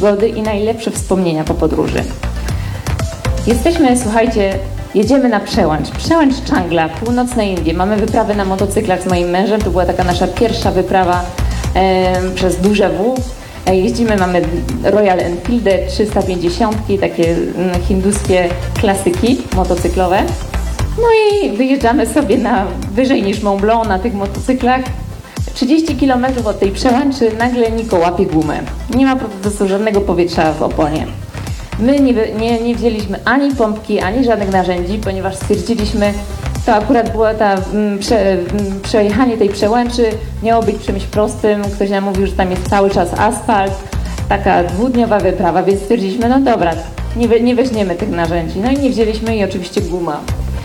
przygody i najlepsze wspomnienia po podróży. Jesteśmy, słuchajcie, jedziemy na przełęcz Changla, północne Indie. Mamy wyprawę na motocyklach z moim mężem, to była taka nasza pierwsza wyprawa przez duże W. Jeździmy, mamy Royal Enfieldy 350, takie hinduskie klasyki motocyklowe. No i wyjeżdżamy sobie wyżej niż Mont Blanc na tych motocyklach. 30 km od tej przełęczy nagle Niko łapie gumę. Nie ma po prostu żadnego powietrza w oponie. My nie wzięliśmy ani pompki, ani żadnych narzędzi, ponieważ stwierdziliśmy, to akurat była przejechanie tej przełęczy miało być czymś prostym. Ktoś nam mówił, że tam jest cały czas asfalt, taka dwudniowa wyprawa, więc stwierdziliśmy, no dobra, nie weźmiemy tych narzędzi. No i nie wzięliśmy i oczywiście guma.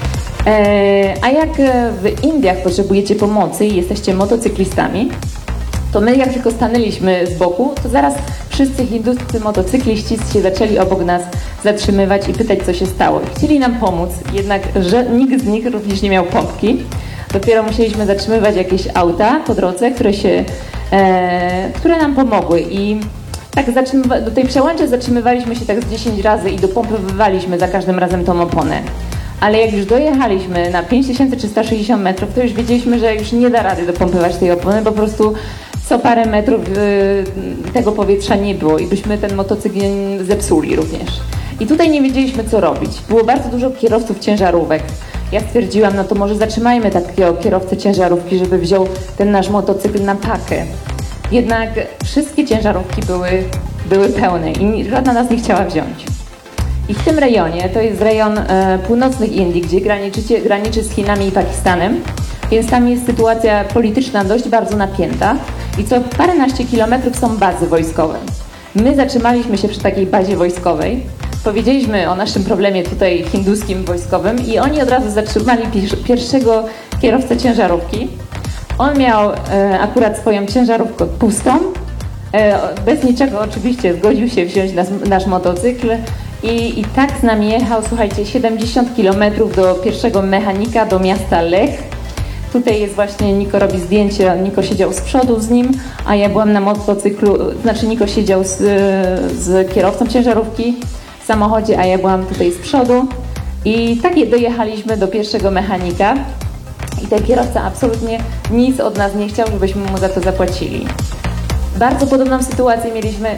A jak w Indiach potrzebujecie pomocy i jesteście motocyklistami, to my jak tylko stanęliśmy z boku, to zaraz wszyscy hinduscy motocykliści się zaczęli obok nas zatrzymywać i pytać, co się stało. Chcieli nam pomóc, jednak że nikt z nich również nie miał pompki. Dopiero musieliśmy zatrzymywać jakieś auta po drodze, które nam pomogły. I tak do tej przełęczy zatrzymywaliśmy się tak z 10 razy i dopompowywaliśmy za każdym razem tą oponę. Ale jak już dojechaliśmy na 5360 metrów, to już wiedzieliśmy, że już nie da rady dopompywać tej opony, bo po prostu co parę metrów tego powietrza nie było i byśmy ten motocykl zepsuli również. I tutaj nie wiedzieliśmy, co robić. Było bardzo dużo kierowców ciężarówek. Ja stwierdziłam, no to może zatrzymajmy takiego kierowcę ciężarówki, żeby wziął ten nasz motocykl na pakę. Jednak wszystkie ciężarówki były pełne i żadna nas nie chciała wziąć. I w tym rejonie, to jest rejon północnych Indii, gdzie graniczy z Chinami i Pakistanem, więc tam jest sytuacja polityczna dość bardzo napięta i co paręnaście kilometrów są bazy wojskowe. My zatrzymaliśmy się przy takiej bazie wojskowej, powiedzieliśmy o naszym problemie tutaj hinduskim wojskowym i oni od razu zatrzymali pierwszego kierowcę ciężarówki. On miał akurat swoją ciężarówkę pustą, bez niczego oczywiście zgodził się wziąć nasz motocykl. I tak z nami jechał, słuchajcie, 70 km do pierwszego mechanika, do miasta Lech. Tutaj jest właśnie, Niko robi zdjęcie, Niko siedział z przodu z nim, a ja byłam na motocyklu, znaczy Niko siedział z kierowcą ciężarówki w samochodzie, a ja byłam tutaj z przodu. I tak dojechaliśmy do pierwszego mechanika i ten kierowca absolutnie nic od nas nie chciał, żebyśmy mu za to zapłacili. Bardzo podobną sytuację mieliśmy...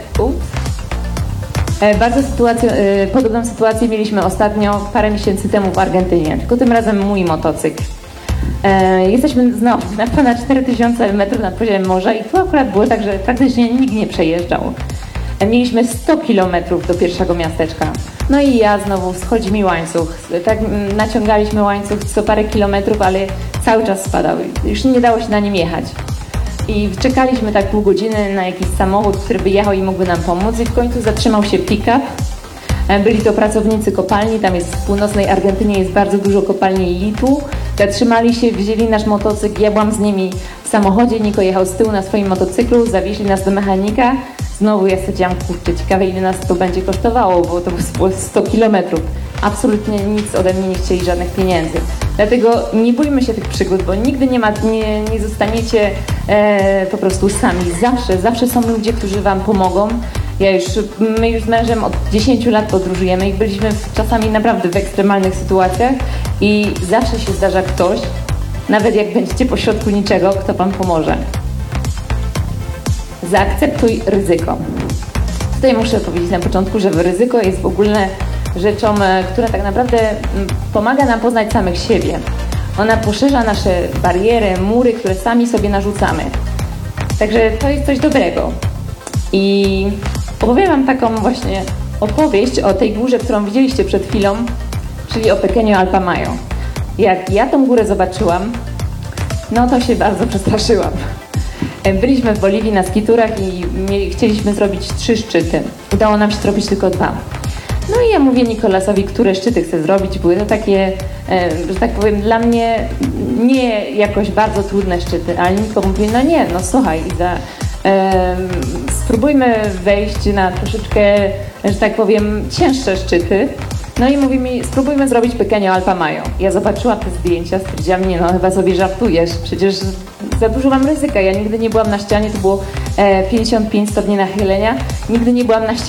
Podobną sytuację mieliśmy ostatnio, parę miesięcy temu w Argentynie, tylko tym razem mój motocykl. Jesteśmy znowu na ponad 4000 metrów nad poziomem morza i tu akurat było tak, że praktycznie nikt nie przejeżdżał. Mieliśmy 100 kilometrów do pierwszego miasteczka. No i ja znowu, schodzi mi łańcuch. Tak naciągaliśmy łańcuch co parę kilometrów, ale cały czas spadał. Już nie dało się na nim jechać. I czekaliśmy tak pół godziny na jakiś samochód, który by jechał i mógłby nam pomóc i w końcu zatrzymał się pick-up. Byli to pracownicy kopalni, tam jest w północnej Argentynie jest bardzo dużo kopalni litu. Zatrzymali się, wzięli nasz motocykl, ja byłam z nimi w samochodzie, Niko jechał z tyłu na swoim motocyklu, zawieźli nas do mechanika. Znowu ja stwierdziłam, kurczę, ciekawe ile nas to będzie kosztowało, bo to było 100 kilometrów. Absolutnie nic ode mnie nie chcieli, żadnych pieniędzy. Dlatego nie bójmy się tych przygód, bo nigdy nie zostaniecie po prostu sami. Zawsze są ludzie, którzy wam pomogą. My już z mężem od 10 lat podróżujemy i byliśmy czasami naprawdę w ekstremalnych sytuacjach i zawsze się zdarza ktoś, nawet jak będziecie pośrodku niczego, kto wam pomoże. Zaakceptuj ryzyko. Tutaj muszę powiedzieć na początku, że ryzyko jest w ogóle rzeczą, która tak naprawdę pomaga nam poznać samych siebie. Ona poszerza nasze bariery, mury, które sami sobie narzucamy. Także to jest coś dobrego. I opowiem wam taką właśnie opowieść o tej górze, którą widzieliście przed chwilą, czyli o Pequeño Alpamayo. Jak ja tą górę zobaczyłam, no to się bardzo przestraszyłam. Byliśmy w Boliwii na skiturach i chcieliśmy zrobić 3 szczyty. Udało nam się zrobić tylko 2. No i ja mówię Nikolasowi, które szczyty chcę zrobić. Były to takie, że tak powiem, dla mnie nie jakoś bardzo trudne szczyty, ale Niko mówi, no nie, no słuchaj Iza, spróbujmy wejść na troszeczkę, że tak powiem, cięższe szczyty. No i mówi mi, spróbujmy zrobić Pequeño Alpamayo. Ja zobaczyłam te zdjęcia, stwierdziłam, nie no, chyba sobie żartujesz, przecież za dużo mam ryzyka. Ja nigdy nie byłam na ścianie, to było 55 stopni nachylenia, nigdy nie byłam na ścianie.